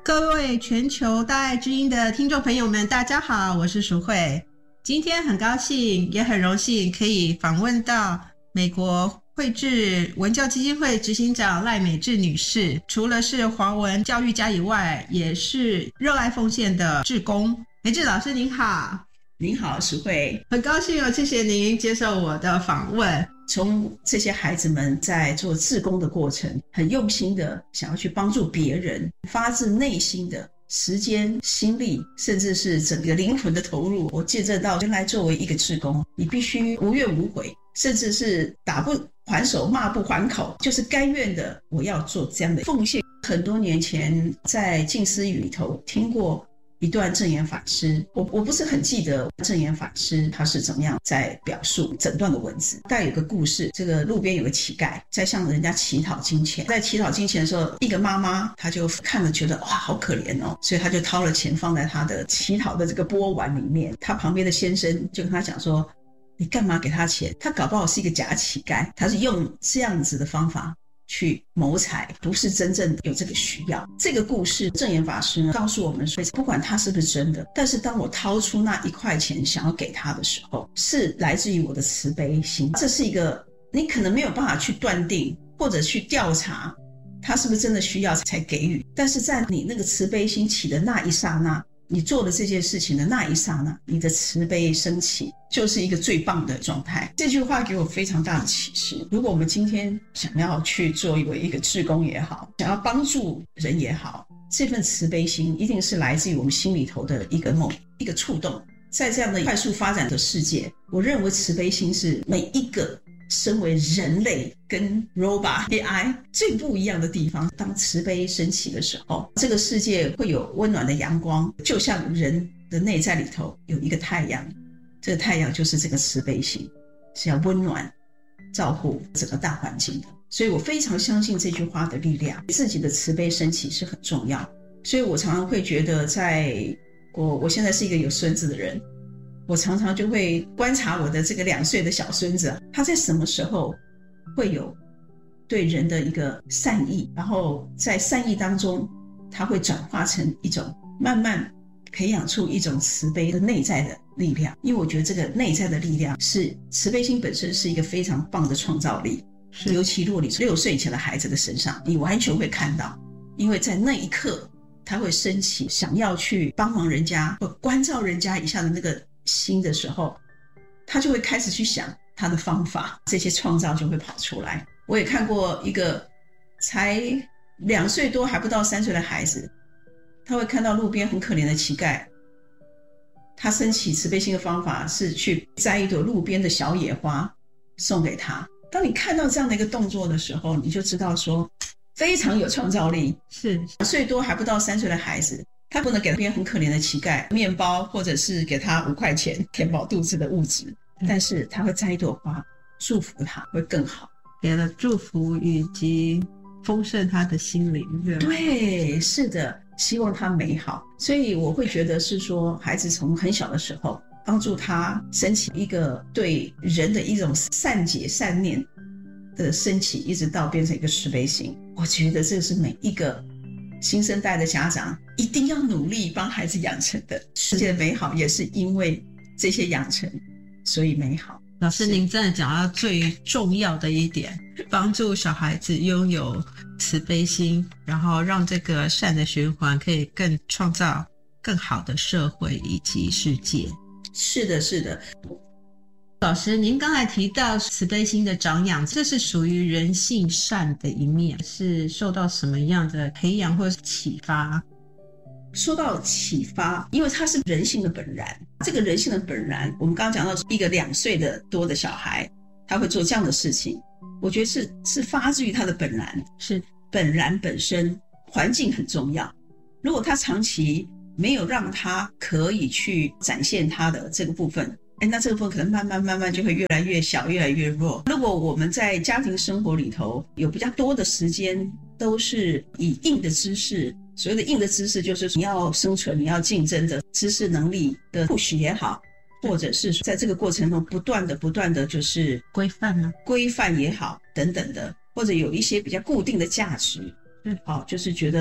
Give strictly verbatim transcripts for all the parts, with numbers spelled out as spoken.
各位全球大爱之音的听众朋友们，大家好，我是淑慧。今天很高兴也很荣幸可以访问到美国慧智文教基金会执行长赖美智女士，除了是华文教育家以外，也是热爱奉献的志工。美智老师您好。 您好，淑慧， 很高兴哦，谢谢您接受我的访问。 从这些孩子们在做志工的过程，很用心的想要去帮助别人，发自内心的时间、心力，甚至是整个灵魂的投入。我见证到，原来作为一个志工，你必须无怨无悔，甚至是打不还手，骂不还口，就是甘愿的，我要做这样的奉献。很多年前在静思语里头听过一段证严法师，我我不是很记得证严法师他是怎么样在表述整段的文字。大概有个故事，这个路边有个乞丐在向人家乞讨金钱，在乞讨金钱的时候，一个妈妈她就看了觉得哇好可怜哦，所以她就掏了钱放在她的乞讨的这个钵碗里面。她旁边的先生就跟她讲说，你干嘛给他钱？他搞不好是一个假乞丐，他是用这样子的方法去谋财，不是真正有这个需要。这个故事证严法师呢告诉我们说，不管他是不是真的，但是当我掏出那一块钱想要给他的时候，是来自于我的慈悲心。这是一个你可能没有办法去断定或者去调查他是不是真的需要才给予，但是在你那个慈悲心起的那一刹那，你做了这件事情的那一刹那，你的慈悲升起，就是一个最棒的状态。这句话给我非常大的启示。如果我们今天想要去做一个一个志工也好，想要帮助人也好，这份慈悲心一定是来自于我们心里头的一个梦，一个触动。在这样的快速发展的世界，我认为慈悲心是每一个身为人类跟 robot A I 最不一样的地方。当慈悲升起的时候，这个世界会有温暖的阳光，就像人的内在里头有一个太阳，这个太阳就是这个慈悲心，是要温暖照顾整个大环境的。所以我非常相信这句话的力量，自己的慈悲升起是很重要。所以我常常会觉得，在我我现在是一个有孙子的人，我常常就会观察我的这个两岁的小孙子，他在什么时候会有对人的一个善意，然后在善意当中他会转化成一种慢慢培养出一种慈悲的内在的力量。因为我觉得这个内在的力量是慈悲心本身是一个非常棒的创造力，尤其如果你是六岁以前的孩子的身上，你完全会看到，因为在那一刻他会升起想要去帮忙人家或关照人家一下的那个心的时候，他就会开始去想他的方法，这些创造就会跑出来。我也看过一个才两岁多还不到三岁的孩子，他会看到路边很可怜的乞丐，他升起慈悲心的方法是去摘一朵路边的小野花送给他。当你看到这样的一个动作的时候，你就知道说非常有创造力。是两岁多还不到三岁的孩子，他不能给那边很可怜的乞丐面包，或者是给他五块钱填饱肚子的物质，但是他会摘一朵花祝福他会更好， 给了祝福以及丰盛他的心灵。 对，是的，希望他美好。所以我会觉得是说，孩子从很小的时候帮助他升起一个对人的一种善解善念的升起，一直到变成一个慈悲心。我觉得这是每一个新生代的家长一定要努力帮孩子养成的。世界的美好也是因为这些养成所以美好。 老师您真的讲到最重要的一点，帮助小孩子拥有慈悲心，然后让这个善的循环可以更创造更好的社会以及世界。 是的是的。 老师您刚才提到慈悲心的长养，这是属于人性善的一面，是受到什么样的培养或是启发？ 说到启发，因为它是人性的本然，这个人性的本然，我们刚刚讲到一个两岁的多的小孩他会做这样的事情，我觉得是是发自于他的本然，是本然本身。环境很重要，如果他长期没有让他可以去展现他的这个部分，哎，那这个部分可能慢慢慢慢就会越来越小，越来越弱。如果我们在家庭生活里头有比较多的时间都是以硬的知识，所谓的硬的知识就是你要生存你要竞争的知识能力的 push 也好，或者是在这个过程中不断的不断的就是规范吗？ 规范也好等等的，或者有一些比较固定的价值，嗯，好，就是觉得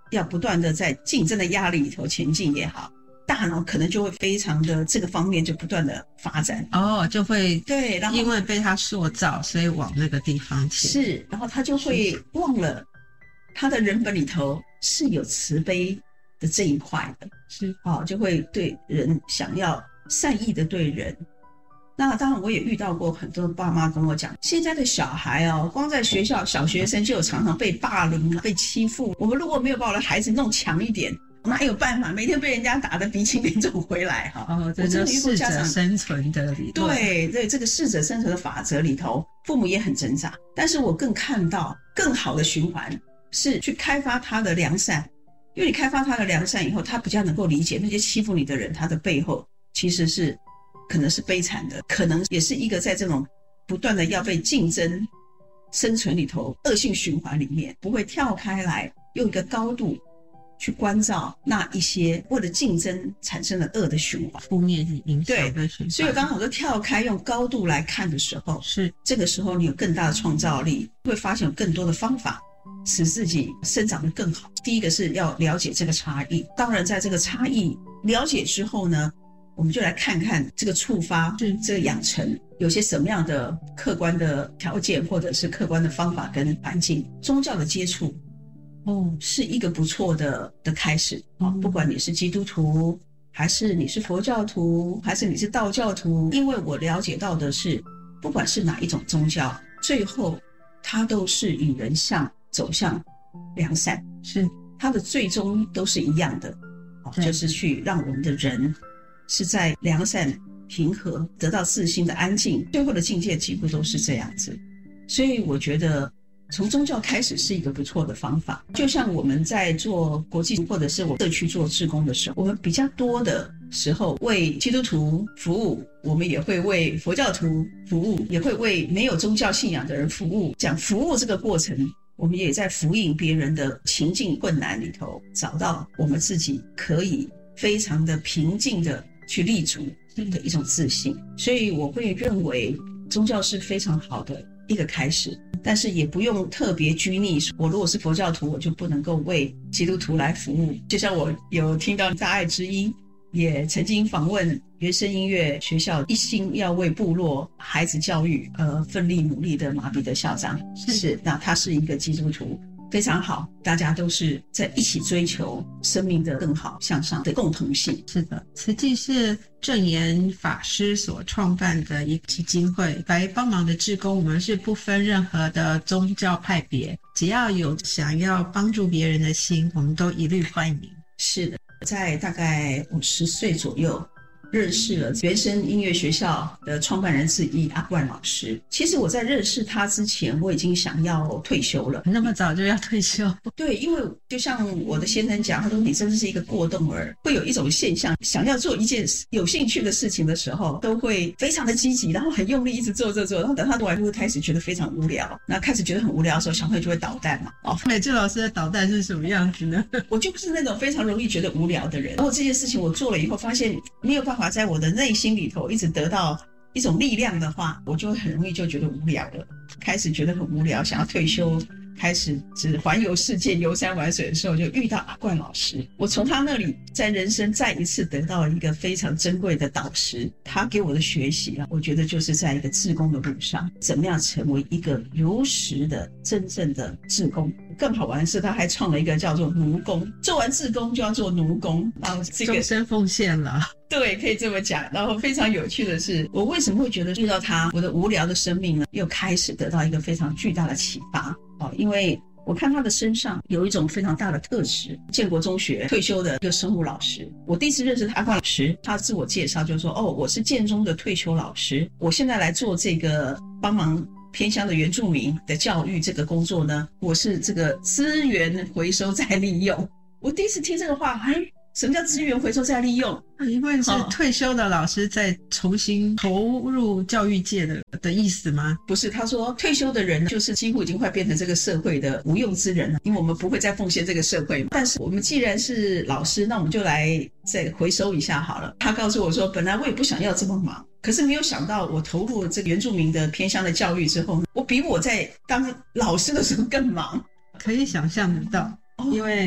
要不断的在竞争的压力里头前进也好，大脑可能就会非常的这个方面就不断的发展哦，就会对，然后因为被他塑造，所以往那个地方去。 是，然后他就会忘了他的人本里头是有慈悲的这一块的， 是哦，就会对人想要善意的对人。那当然我也遇到过很多爸妈跟我讲，现在的小孩哦，光在学校小学生就有常常被霸凌被欺负，我们如果没有把我的孩子弄强一点，哪有办法每天被人家打得鼻青脸肿回来哈？ 哦，这就适者生存的理论。 对对，这个适者生存的法则里头，父母也很挣扎，但是我更看到更好的循环是去开发他的良善，因为你开发他的良善以后，他比较能够理解那些欺负你的人，他的背后其实是可能是悲惨的，可能也是一个在这种不断的要被竞争生存里头恶性循环里面，不会跳开来用一个高度去关照那一些为了竞争产生了恶的循环、 负面影响的循环。 所以刚好就跳开用高度来看的时候， 是这个时候你有更大的创造力，会发现有更多的方法使自己生长得更好。第一个是要了解这个差异，当然在这个差异了解之后呢，我们就来看看这个触发这个养成有些什么样的客观的条件或者是客观的方法跟环境。宗教的接触哦，是一个不错的的开始、哦、不管你是基督徒还是你是佛教徒还是你是道教徒，因为我了解到的是不管是哪一种宗教，最后它都是引人向走向良善， 是它的最终都是一样的、哦、就是去让我们的人是在良善平和得到自心的安静，最后的境界几乎都是这样子。所以我觉得从宗教开始是一个不错的方法。就像我们在做国际或者是我社区做志工的时候，我们比较多的时候为基督徒服务，我们也会为佛教徒服务，也会为没有宗教信仰的人服务。讲服务这个过程，我们也在服膺别人的情境困难里头找到我们自己可以非常的平静的去立足的一种自信。所以我会认为宗教是非常好的一个开始，但是也不用特别拘泥，我如果是佛教徒我就不能够为基督徒来服务。就像我有听到大爱之音也曾经访问原声音乐学校一心要为部落孩子教育呃奋力努力的马彼得校长，是那他是一个基督徒，非常好，大家都是在一起追求生命的更好向上的共同性。 是的，慈济是正言法师所创办的一个基金会，来帮忙的志工我们是不分任何的宗教派别，只要有想要帮助别人的心，我们都一律欢迎。 是的，在大概五十岁左右认识了原声音乐学校的创办人之一阿冠老师。其实我在认识他之前我已经想要退休了。 那么早就要退休？ 对，因为就像我的先生讲，他说你真的是一个过动儿，会有一种现象，想要做一件有兴趣的事情的时候都会非常的积极，然后很用力一直做做做，然后等他做完就会开始觉得非常无聊，那开始觉得很无聊的时候小朋友就会捣蛋嘛。 哦，美智老师的捣蛋是什么样子呢？ 我就不是那种非常容易觉得无聊的人，然后这件事情我做了以后发现没有办法在我的内心里头一直得到一种力量的话，我就很容易就觉得无聊了，开始觉得很无聊，想要退休，开始只环游世界游山玩水的时候就遇到阿冠老师。我从他那里在人生再一次得到一个非常珍贵的导师，他给我的学习啊，我觉得就是在一个志工的路上怎么样成为一个如实的真正的志工。更好玩的是他还创了一个叫做奴工，做完志工就要做奴工，然后这个终身奉献了。 对，可以这么讲。然后非常有趣的是，我为什么会觉得遇到他，我的无聊的生命呢又开始得到一个非常巨大的启发、哦、因为我看他的身上有一种非常大的特质。建国中学退休的一个生物老师，我第一次认识阿冠老师，他自我介绍就说，哦，我是建中的退休老师，我现在来做这个帮忙偏乡的原住民的教育这个工作呢，我是这个资源回收再利用。我第一次听这个话，哎，什么叫资源回收再利用？ 因为是退休的老师在重新投入教育界的的意思吗？ 不是，他说退休的人就是几乎已经快变成这个社会的无用之人了，因为我们不会再奉献这个社会。但是我们既然是老师，那我们就来再回收一下好了。他告诉我说，本来我也不想要这么忙，可是没有想到我投入这个原住民的偏乡的教育之后，我比我在当老师的时候更忙。 可以想象得到，因为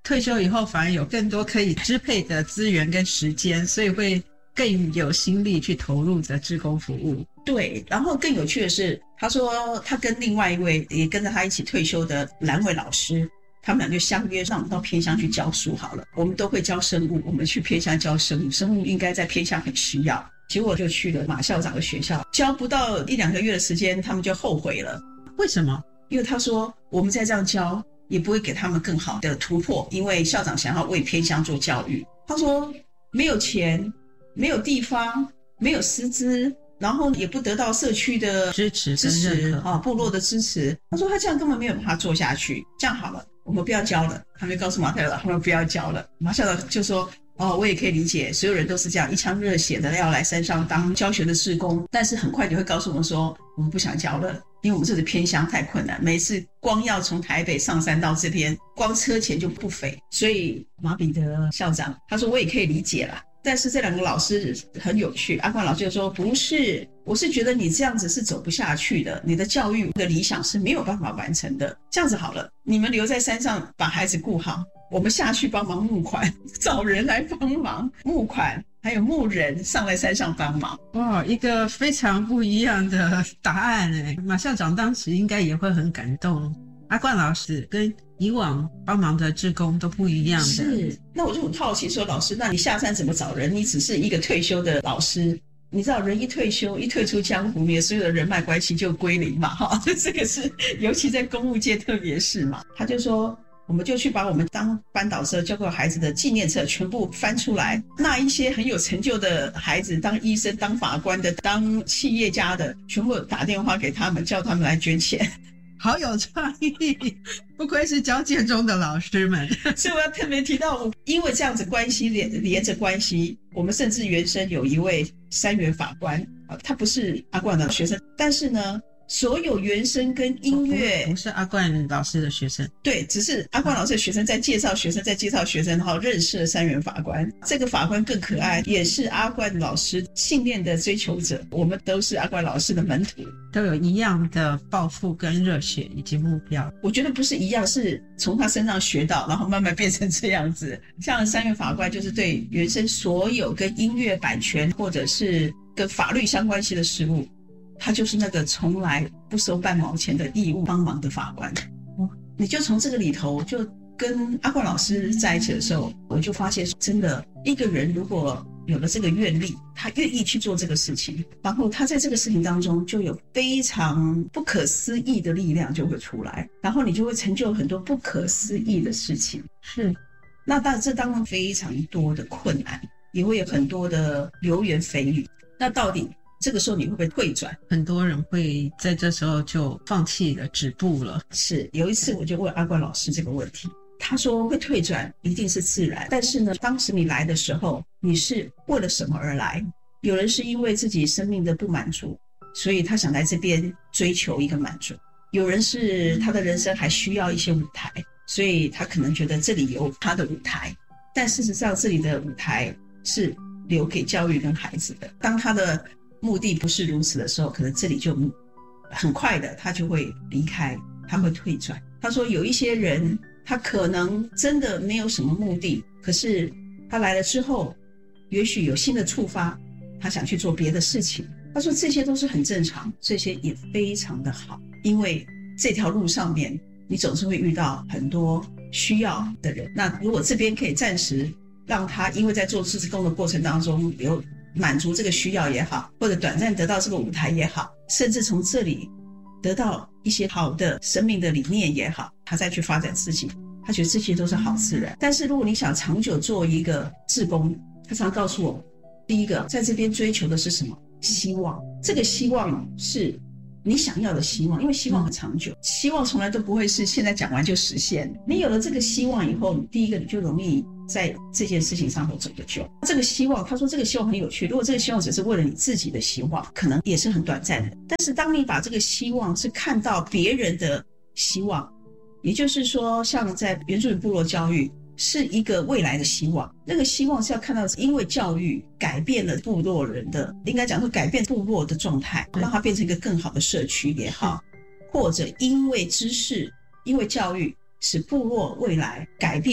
退休以后反而有更多可以支配的资源跟时间，所以会更有心力去投入着志工服务。 对，然后更有趣的是，他说他跟另外一位也跟着他一起退休的蓝伟老师，他们俩就相约让我们到偏乡去教书好了，我们都会教生物，我们去偏乡教生物，生物应该在偏乡很需要。结果就去了马校长的学校，教不到一两个月的时间，他们就后悔了。 为什么？ 因为他说我们再这样教也不会给他们更好的突破，因为校长想要为偏乡做教育。他说没有钱，没有地方，没有师资，然后也不得到社区的支持支持啊，部落的支持。他说他这样根本没有办法做下去。这样好了，我们不要教了。他们告诉马校长，他们不要教了。马校长就说哦，我也可以理解，所有人都是这样一腔热血的要来山上当教学的志工，但是很快你会告诉我们说，我们不想教了，因为我们这里偏乡太困难，每次光要从台北上山到这边，光车钱就不菲。所以马彼得校长他说我也可以理解啦。但是这两个老师很有趣，阿冠老师就说不是，我是觉得你这样子是走不下去的，你的教育的理想是没有办法完成的。这样子好了，你们留在山上把孩子顾好，我们下去帮忙募款，找人来帮忙募款，还有募人上来山上帮忙。 哇，一个非常不一样的答案耶。马校长当时应该也会很感动，阿冠老师跟以往帮忙的志工都不一样的。 是，那我就很好奇说，老师，那你下山怎么找人？你只是一个退休的老师，你知道人一退休一退出江湖，你的所有的人脉关系就归零嘛，哈，这个是尤其在公务界特别是嘛。他就说我们就去把我们当班导师教过孩子的纪念册全部翻出来，那一些很有成就的孩子，当医生当法官的当企业家的，全部打电话给他们，叫他们来捐钱。 好有创意，不愧是教建中的老师们。 所以我要特别提到，因为这样子关系 连, 连着关系，我们甚至原生有一位三元法官，他不是阿冠的学生，但是呢所有原声跟音乐不是阿冠老师的学生， 对，只是阿冠老师的学生在介绍学生在介绍学生，然后认识了三元法官。这个法官更可爱，也是阿冠老师信念的追求者，我们都是阿冠老师的门徒， 都有一样的抱负跟热血以及目标。 我觉得不是一样，是从他身上学到，然后慢慢变成这样子。像三元法官就是对原声所有跟音乐版权或者是跟法律相关系的事物，他就是那个从来不收半毛钱的义务帮忙的法官。你就从这个里头，就跟阿冠老师在一起的时候，我就发现真的一个人如果有了这个愿力，他愿意去做这个事情，然后他在这个事情当中就有非常不可思议的力量就会出来，然后你就会成就很多不可思议的事情。 是， 那当然这当中非常多的困难，也会有很多的流言蜚语。那到底这个时候你会不会退转？ 很多人会在这时候就放弃了，止步了。 是，有一次我就问阿冠老师这个问题，他说会退转一定是自然，但是呢当时你来的时候你是为了什么而来？有人是因为自己生命的不满足，所以他想来这边追求一个满足，有人是他的人生还需要一些舞台，所以他可能觉得这里有他的舞台，但事实上这里的舞台是留给教育跟孩子的。当他的目的不是如此的时候，可能这里就很快的他就会离开，他会退转。他说有一些人他可能真的没有什么目的，可是他来了之后也许有新的触发，他想去做别的事情。他说这些都是很正常，这些也非常的好，因为这条路上面你总是会遇到很多需要的人。那如果这边可以暂时让他因为在做志工的过程当中有满足这个需要也好，或者短暂得到这个舞台也好，甚至从这里得到一些好的生命的理念也好，他再去发展自己，他觉得这些都是好自然。但是如果你想长久做一个志工，他常告诉我，第一个在这边追求的是什么？希望。这个希望是你想要的希望，因为希望很长久，希望从来都不会是现在讲完就实现。你有了这个希望以后，第一个你就容易在这件事情上头走得久。这个希望，他说这个希望很有趣，如果这个希望只是为了你自己的希望，可能也是很短暂的。但是当你把这个希望是看到别人的希望，也就是说像在原住民部落教育是一个未来的希望，那个希望是要看到因为教育改变了部落人的，应该讲说改变部落的状态，让它变成一个更好的社区也好，或者因为知识因为教育使部落未来改变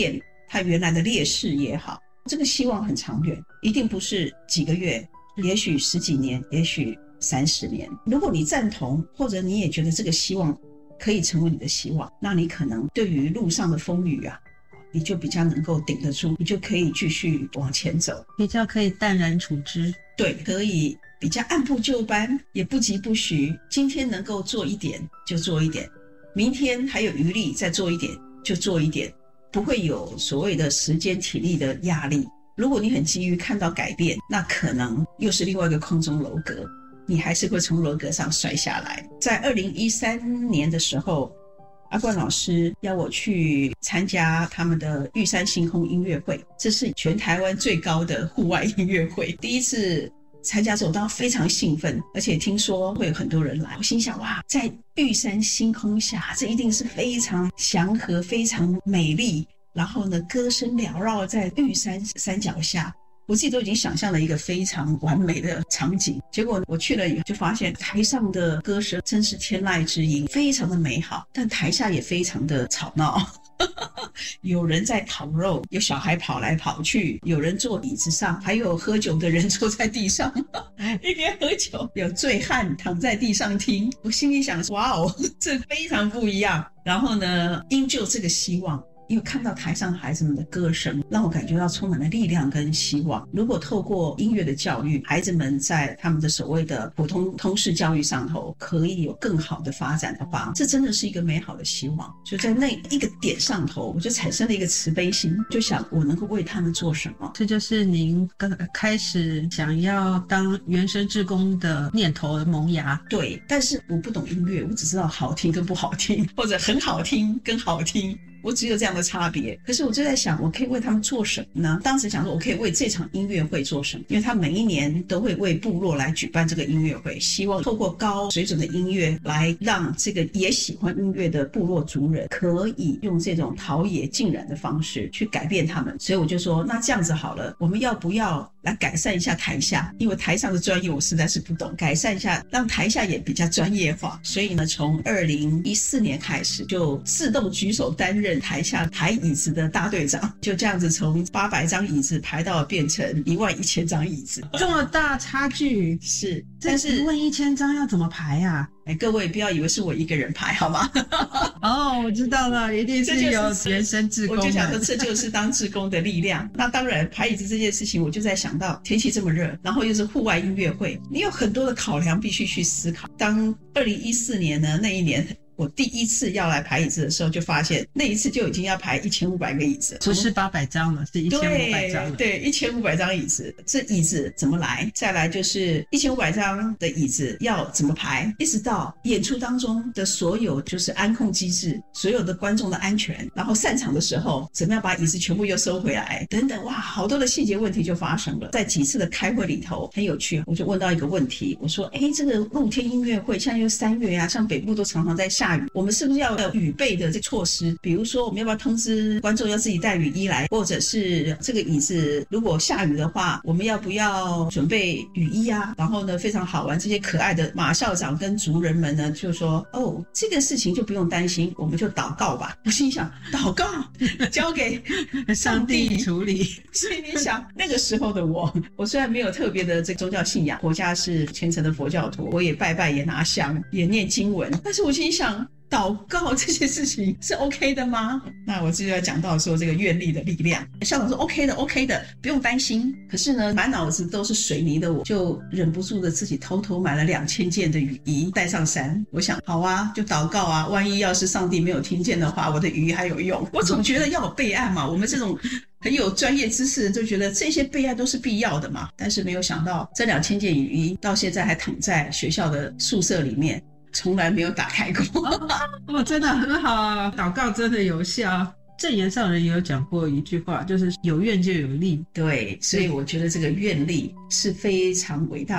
他原来的劣势也好，这个希望很长远，一定不是几个月，也许十几年，也许三十年。如果你赞同，或者你也觉得这个希望可以成为你的希望，那你可能对于路上的风雨啊，你就比较能够顶得住，你就可以继续往前走， 比较可以淡然处之。 对，可以比较按部就班，也不急不徐，今天能够做一点就做一点，明天还有余力再做一点就做一点，不会有所谓的时间体力的压力。如果你很急于看到改变，那可能又是另外一个空中楼阁，你还是会从楼阁上摔下来。在二零一三年的时候，阿冠老师邀我去参加他们的玉山星空音乐会，这是全台湾最高的户外音乐会。第一次参加之后，我当时非常兴奋，而且听说会有很多人来，我心想哇，在玉山星空下，这一定是非常祥和、非常美丽，然后呢，歌声缭绕在玉山山脚下。我自己都已经想象了一个非常完美的场景，结果我去了以后就发现台上的歌声真是天籁之音，非常的美好，但台下也非常的吵闹有人在烤肉，有小孩跑来跑去，有人坐椅子上，还有喝酒的人坐在地上一边喝酒，有醉汉躺在地上听。我心里想哇哦，这非常不一样。然后呢，因就这个希望，因为看到台上孩子们的歌声，让我感觉到充满了力量跟希望。如果透过音乐的教育，孩子们在他们的所谓的普通通识教育上头可以有更好的发展的话，这真的是一个美好的希望。就在那一个点上头，我就产生了一个慈悲心，就想我能够为他们做什么。 这就是您开始想要当原生志工的念头的萌芽。 对，但是我不懂音乐，我只知道好听跟不好听，或者很好听跟好听，我只有这样的差别。可是我就在想，我可以为他们做什么呢？当时想说我可以为这场音乐会做什么，因为他每一年都会为部落来举办这个音乐会，希望透过高水准的音乐来让这个也喜欢音乐的部落族人可以用这种陶冶浸染的方式去改变他们。所以我就说，那这样子好了，我们要不要来改善一下台下，因为台上的专业我实在是不懂，改善一下让台下也比较专业化。所以呢，从二零一四年开始就自动举手担任台下排椅子的大队长，就这样子从八百张椅子排到变成一万一千张椅子， 这么大差距。 是，但是一万一千张要怎么排啊？ 哎，各位不要以为是我一个人排好吗？ 哦，我知道了，一定是有原生志工。 我就想说，这就是当志工的力量。那当然，排椅子这件事情，我就在想到天气这么热，然后又是户外音乐会，你有很多的考量必须去思考。当二零一四年呢，那一年我第一次要来排椅子的时候，就发现那一次就已经要排一千五百个椅子， 不是八百张了，是一千五百张了。 对，一千五百张椅子，这椅子怎么来？再来就是一千五百张的椅子要怎么排？一直到演出当中的所有就是安控机制，所有的观众的安全，然后散场的时候怎么样把椅子全部又收回来，等等，哇，好多的细节问题就发生了。在几次的开会里头很有趣，我就问到一个问题，我说，哎，这个露天音乐会现在又三月啊，像北部都常常在下雨，我们是不是要有雨备的这措施？比如说我们要不要通知观众要自己带雨衣来，或者是这个椅子如果下雨的话，我们要不要准备雨衣啊？然后呢，非常好玩，这些可爱的马校长跟族人们呢就说，哦，这个事情就不用担心，我们就祷告吧。我心想，祷告交给上帝处理。 所以你想，那个时候的我，我虽然没有特别的这个宗教信仰，国家是虔诚的佛教徒，我也拜拜，也拿香，也念经文，但是我心想，祷告这些事情是 OK 的吗？那我就要讲到说这个愿力的力量。校长说 OK 的 OK 的，不用担心。可是呢，满脑子都是水泥的我，就忍不住的自己偷偷买了两千件的雨衣带上山。我想好啊，就祷告啊，万一要是上帝没有听见的话，我的雨衣还有用。我总觉得要有备案嘛，我们这种很有专业知识的就觉得这些备案都是必要的嘛。但是没有想到这两千件雨衣到现在还躺在学校的宿舍里面，从来没有打开过。 哦，真的很好啊，祷告真的有效。正言上人也有讲过一句话，就是有愿就有力。 对，所以我觉得这个愿力是非常伟大的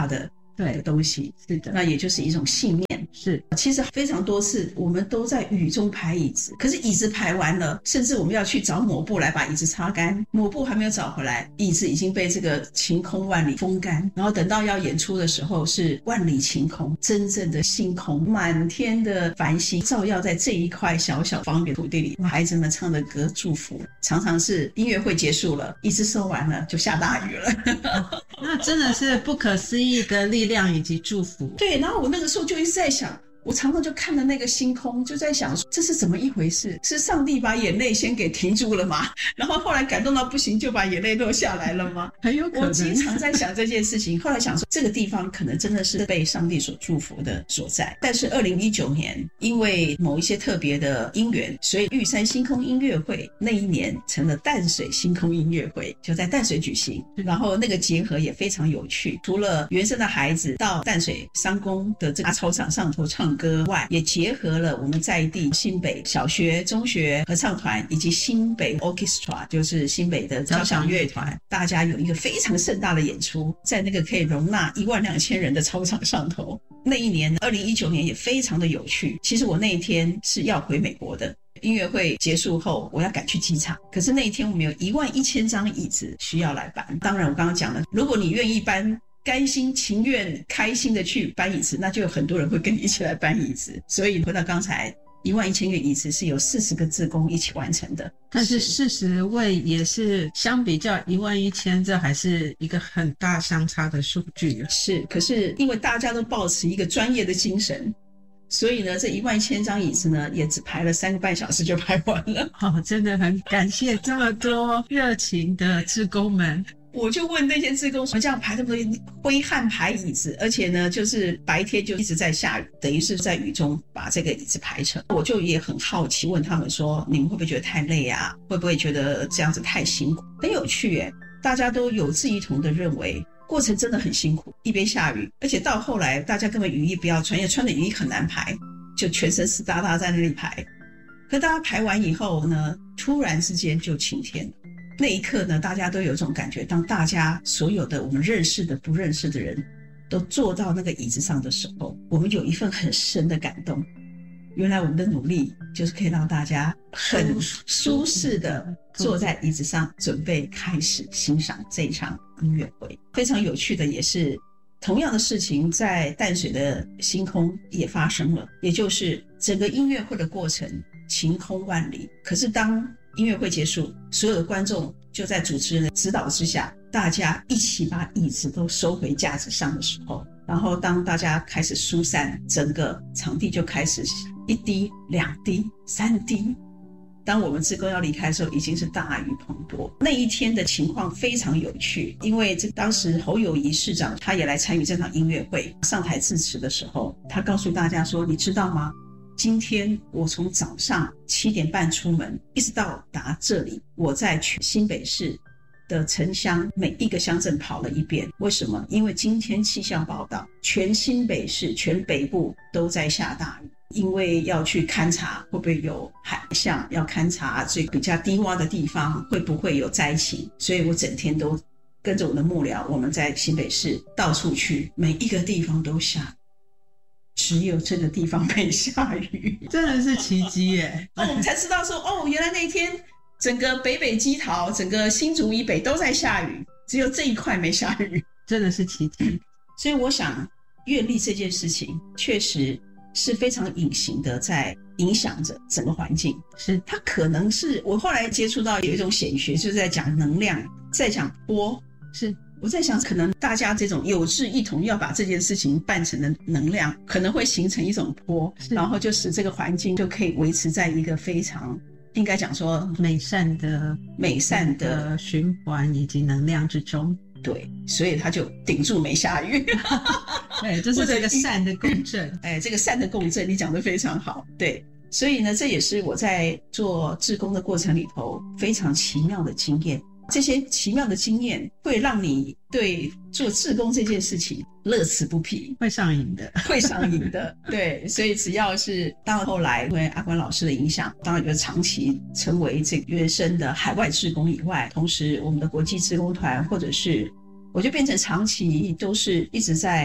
的东西， 是的， 那也就是一种信念。 是， 其实非常多次我们都在雨中排椅子，可是椅子排完了，甚至我们要去找抹布来把椅子擦干，抹布还没有找回来，椅子已经被这个晴空万里风干，然后等到要演出的时候是万里晴空，真正的星空，满天的繁星照耀在这一块小小方圆土地里，孩子们唱的歌祝福，常常是音乐会结束了，椅子收完了就下大雨了那真的是不可思议的力量以及祝福。 对，然后我那个时候就一直在想，我常常就看着那个星空，就在想说这是怎么一回事，是上帝把眼泪先给停住了吗？然后后来感动到不行就把眼泪落下来了吗？ 很有可能。 我经常在想这件事情，后来想说这个地方可能真的是被上帝所祝福的所在。但是二零一九年因为某一些特别的因缘，所以玉山星空音乐会那一年成了淡水星空音乐会，就在淡水举行，然后那个结合也非常有趣，除了原生的孩子到淡水商工的这个操场上头唱歌外，也结合了我们在地新北小学中学合唱团以及新北 Orchestra， 就是新北的交响乐团，大家有一个非常盛大的演出，在那个可以容纳一万两千人的操场上头。那一年二零一九年也非常的有趣，其实我那一天是要回美国的，音乐会结束后我要赶去机场，可是那一天我们有一万一千张椅子需要来搬。当然我刚刚讲了，如果你愿意搬，甘心情愿开心的去搬椅子，那就有很多人会跟你一起来搬椅子。所以回到刚才一万一千个椅子是由四十个志工一起完成的， 但是四十位也是相比较一万一千，这还是一个很大相差的数据。 是，可是因为大家都抱持一个专业的精神，所以呢这一万一千张椅子呢也只排了三个半小时就排完了。 哦，真的很感谢这么多热情的志工们。 我就问那些志工说，这样排这么多挥汗排椅子，而且呢就是白天就一直在下雨，等于是在雨中把这个椅子排成。我就也很好奇问他们说，你们会不会觉得太累啊？会不会觉得这样子太辛苦？很有趣耶，大家都有志一同的认为过程真的很辛苦，一边下雨，而且到后来大家根本雨衣不要穿，因为穿的雨衣很难排，就全身湿哒哒在那里排。可大家排完以后呢，突然之间就晴天了。那一刻呢，大家都有一种感觉，当大家所有的我们认识的不认识的人都坐到那个椅子上的时候，我们有一份很深的感动。原来我们的努力就是可以让大家很舒适的坐在椅子上，准备开始欣赏这一场音乐会。非常有趣的也是，同样的事情在淡水的星空也发生了，也就是整个音乐会的过程晴空万里，可是当音乐会结束，所有的观众就在主持人的指导之下，大家一起把椅子都收回架子上的时候，然后当大家开始疏散，整个场地就开始一滴两滴三滴，当我们志工要离开的时候，已经是大雨滂沱。那一天的情况非常有趣，因为这当时侯友宜市长他也来参与这场音乐会，上台致辞的时候，他告诉大家说，你知道吗，今天我从早上七点半出门，一直到达这里，我在全新北市的城乡每一个乡镇跑了一遍。为什么？因为今天气象报道，全新北市全北部都在下大雨，因为要去勘察会不会有海象，要勘察最比较低洼的地方会不会有灾情，所以我整天都跟着我的幕僚，我们在新北市到处去，每一个地方都下雨，只有这个地方没下雨。 真的是奇迹耶。 那我们才知道说，哦，原来那一天整个北北基桃，整个新竹以北都在下雨，只有这一块没下雨， 真的是奇迹。 所以我想阅历这件事情确实是非常隐形的，在影响着整个环境。 是， 它可能是我后来接触到有一种显学，就是在讲能量，在讲波。 是， 我在想，可能大家这种有志一同要把这件事情办成的能量，可能会形成一种波，然后就使这个环境就可以维持在一个非常应该讲说美善的美善的循环以及能量之中。 对，所以他就顶住没下雨。 对，这是这个善的共振。 哎，这个善的共振，你讲得非常好。对，所以呢，这也是我在做志工的过程里头非常奇妙的经验。这些奇妙的经验会让你对做志工这件事情乐此不疲， 会上瘾的， 会上瘾的。对，所以只要是到后来，因为阿关老师的影响，当然就长期成为这个原生的海外志工以外，同时我们的国际志工团，或者是我就变成长期都是一直在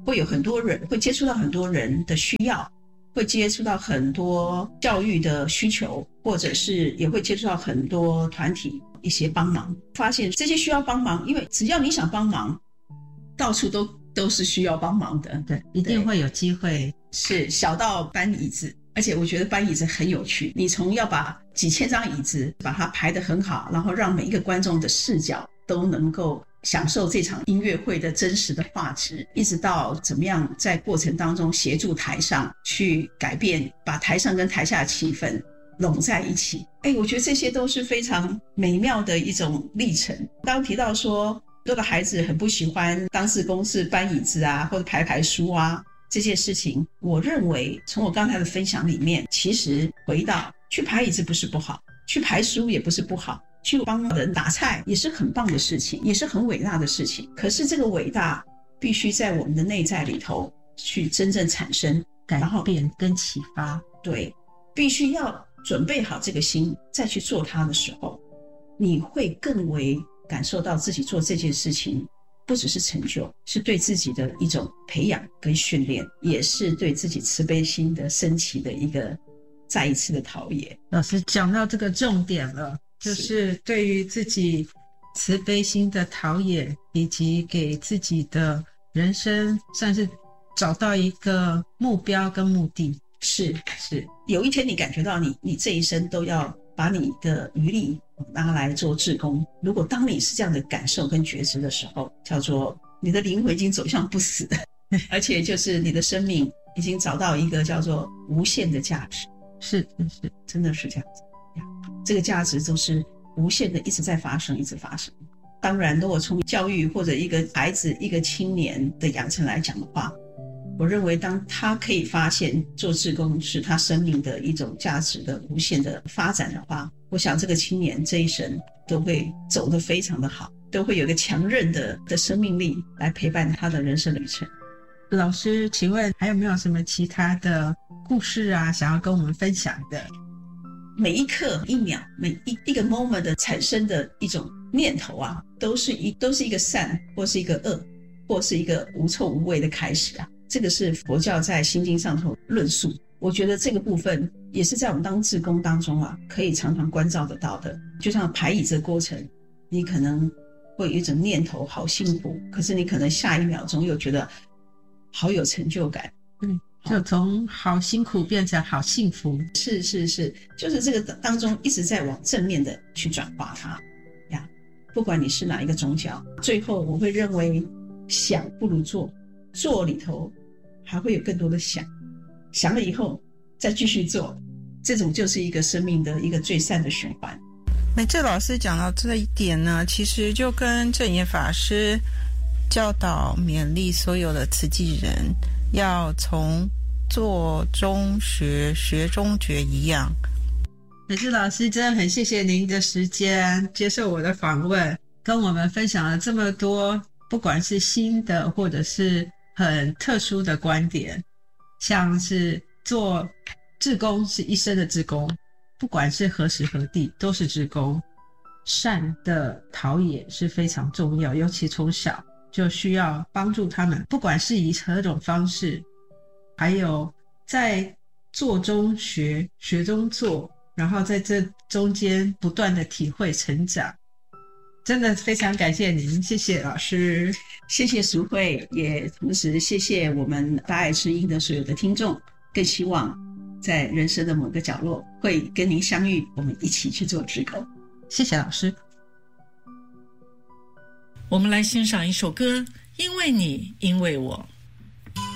会有很多人，会接触到很多人的需要，会接触到很多教育的需求，或者是也会接触到很多团体一些帮忙，发现这些需要帮忙，因为只要你想帮忙，到处都都是需要帮忙的， 对，一定会有机会。 是小到搬椅子，而且我觉得搬椅子很有趣，你从要把几千张椅子把它排得很好，然后让每一个观众的视角都能够享受这场音乐会的真实的画质，一直到怎么样在过程当中协助台上去改变，把台上跟台下的气氛拢在一起。哎，我觉得这些都是非常美妙的一种历程。刚刚提到说多个孩子很不喜欢当志工是搬椅子啊，或者排排书啊，这件事情我认为从我刚才的分享里面，其实回到去排椅子不是不好，去排书也不是不好，去帮人打菜也是很棒的事情，也是很伟大的事情。可是这个伟大必须在我们的内在里头去真正产生改变跟启发。 对，必须要准备好这个心再去做它的时候，你会更为感受到自己做这件事情不只是成就，是对自己的一种培养跟训练，也是对自己慈悲心的升起的一个再一次的陶冶。 老师讲到这个重点了，就是对于自己慈悲心的陶冶，以及给自己的人生算是找到一个目标跟目的。 是是，有一天你感觉到你你这一生都要把你的余力拿来做志工，如果当你是这样的感受跟觉知的时候，叫做你的灵魂已经走向不死的，而且就是你的生命已经找到一个叫做无限的价值。 是是是， 真的是这样子，这个价值都是无限的，一直在发生一直发生。当然如果从教育或者一个孩子一个青年的养成来讲的话，我认为当他可以发现做志工是他生命的一种价值的无限的发展的话，我想这个青年这一生都会走得非常的好，都会有一个强韧的的生命力来陪伴他的人生旅程。 老师，请问还有没有什么其他的故事啊想要跟我们分享的？ 每一刻一秒，每一一个 moment 的产生的一种念头啊，都是一都是一个善，或是一个恶，或是一个无臭无味的开始啊。这个是佛教在心经上头论述，我觉得这个部分也是在我们当志工当中啊，可以常常关照得到的。就像排椅子的过程，你可能会有一种念头好幸福，可是你可能下一秒钟又觉得好有成就感。 嗯，就从好辛苦变成好幸福。 是是是，就是这个当中一直在往正面的去转化它呀。不管你是哪一个宗教，最后我会认为想不如做，做里头还会有更多的想，想了以后再继续做，这种就是一个生命的一个最善的循环。 美智老师讲到这一点呢，其实就跟正言法师教导勉励所有的慈济人要从做中学，学中觉一样。 美智老师真的很谢谢您的时间接受我的访问，跟我们分享了这么多不管是新的或者是很特殊的观点，像是做志工是一生的志工，不管是何时何地都是志工，善的陶冶是非常重要，尤其从小就需要帮助他们，不管是以何种方式，还有在做中学，学中做，然后在这中间不断的体会成长。真的非常感谢您，谢谢老师。 谢谢淑慧，也同时谢谢我们大爱之音的所有的听众，更希望在人生的某个角落会跟您相遇，我们一起去做志工。 谢谢老师。 我们来欣赏一首歌，因为你，因为我。